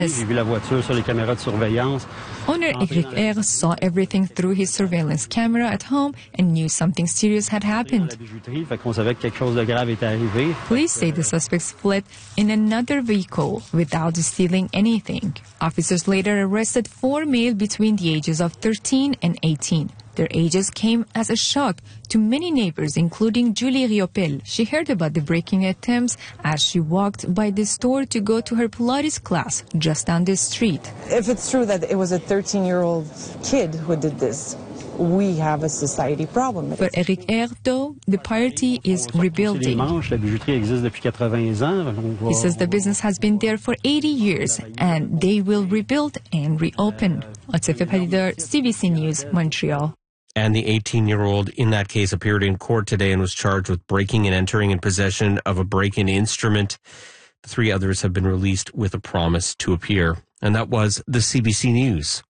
J'ai vu la voiture sur les caméras de surveillance. Owner Eric R. saw everything through his surveillance camera at home and knew something serious had happened. Police say the suspects fled in another vehicle without stealing anything. Officers later arrested 4 males between the ages of 13 and 18. Their ages came as a shock to many neighbors, including Julie Riopel. She heard about the breaking attempts as she walked by the store to go to her Pilates class just down the street. If it's true that it was a 13-year-old kid who did this, we have a society problem. For Eric R., though, the party is rebuilding. He says the business has been there for 80 years and they will rebuild and reopen. Atife Padidar, CBC News, Montreal. And the 18-year-old in that case appeared in court today and was charged with breaking and entering in possession of a break-in instrument. The 3 others have been released with a promise to appear. And that was the CBC News.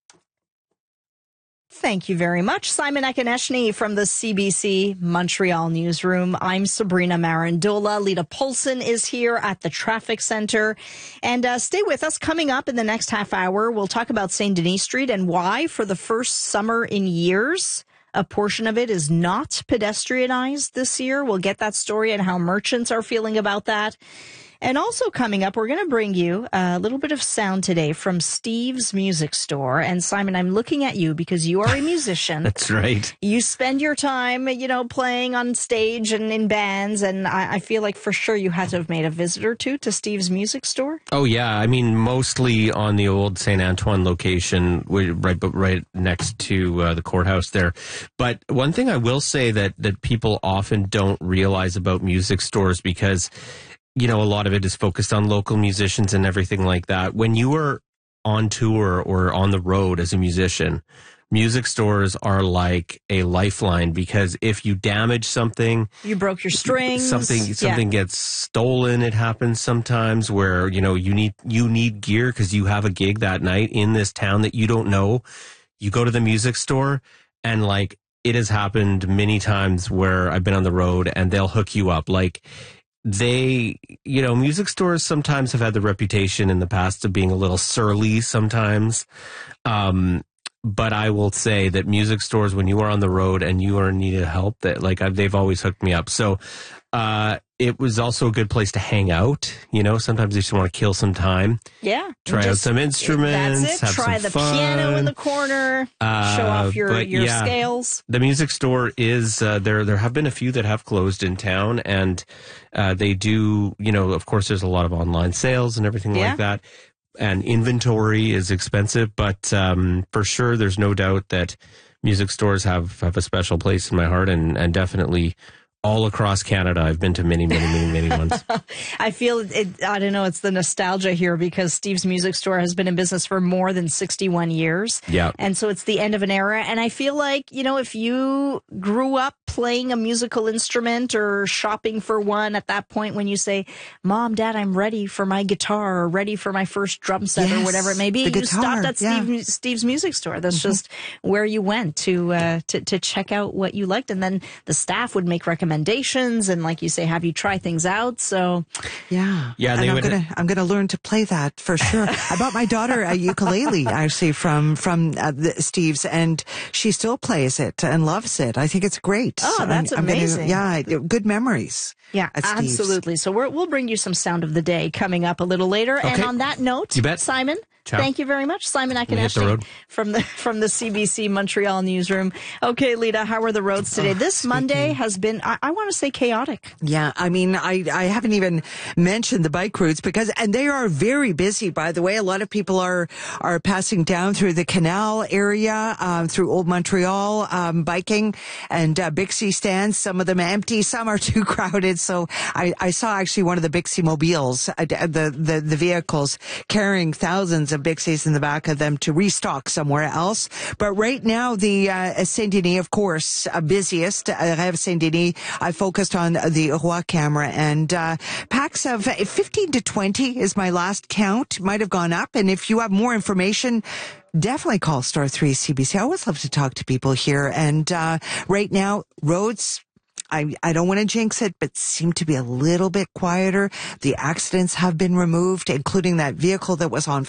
Thank you very much, Simon Akoneshny from the CBC Montreal newsroom. I'm Sabrina Marandola. Lita Polson is here at the traffic center. And stay with us. Coming up in the next half hour, we'll talk about St. Denis Street and why, for the first summer in years, a portion of it is not pedestrianized this year. We'll get that story and how merchants are feeling about that. And also coming up, we're going to bring you a little bit of sound today from Steve's Music Store. And Simon, I'm looking at you because you are a musician. That's right. You spend your time, playing on stage and in bands. And I feel like for sure you had to have made a visit or two to Steve's Music Store. Oh, yeah. I mean, mostly on the old St. Antoine location, right next to the courthouse there. But one thing I will say that people often don't realize about music stores, because a lot of it is focused on local musicians and everything like that. When you are on tour or on the road as a musician, music stores are like a lifeline, because if you damage something, you broke your strings, something gets stolen. It happens sometimes where, you need gear because you have a gig that night in this town that you don't know. You go to the music store and it has happened many times where I've been on the road and they'll hook you up. Music stores sometimes have had the reputation in the past of being a little surly sometimes. But I will say that music stores, when you are on the road and you are in need of help, they've always hooked me up. So, it was also a good place to hang out. Sometimes you just want to kill some time. Yeah. Try out some instruments. That's it. Have Try some the fun. Piano in the corner. Show off your scales. The music store is, there have been a few that have closed in town, and they do, of course, there's a lot of online sales and everything like that. And inventory is expensive, but for sure, there's no doubt that music stores have a special place in my heart, and definitely all across Canada. I've been to many, many, many, many ones. I feel I don't know, it's the nostalgia here, because Steve's Music Store has been in business for more than 61 years. Yeah. And so it's the end of an era. And I feel like, if you grew up playing a musical instrument or shopping for one at that point when you say, Mom, Dad, I'm ready for my guitar or ready for my first drum set or whatever it may be, you stopped at Steve's Music Store. That's just where you went to check out what you liked. And then the staff would make recommendations and, like you say, have you try things out. So yeah. I'm gonna learn to play that for sure. I bought my daughter a ukulele actually from Steve's, and she still plays it and loves it. I think it's great. Oh, that's amazing. Good memories. Yeah, absolutely. So we'll bring you some sound of the day coming up a little later. Okay. And on that note, you bet. Simon, ciao. Thank you very much. Simon Akoneshny from the CBC Montreal newsroom. Okay, Lita, how are the roads today? This Monday has been, I want to say, chaotic. Yeah, I mean, I haven't even mentioned the bike routes and they are very busy, by the way. A lot of people are passing down through the canal area, through Old Montreal, biking, and Bixi stands. Some of them empty, some are too crowded. So I saw actually one of the Bixi mobiles, the vehicles carrying thousands of Bixis in the back of them to restock somewhere else. But right now, the St. Denis, of course, busiest. Rêve St. Denis, I focused on the Roi camera, and packs of 15 to 20 is my last count. Might have gone up. And if you have more information, definitely call Star 3 CBC. I always love to talk to people here. And right now, roads, I don't want to jinx it, but seem to be a little bit quieter. The accidents have been removed, including that vehicle that was on